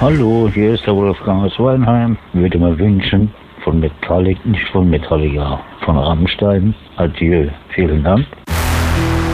Hallo, hier ist der Wolfgang aus Weinheim. Ich würde mir wünschen, von Metallica, nicht von Metallica, von Rammstein. Adieu. Vielen Dank.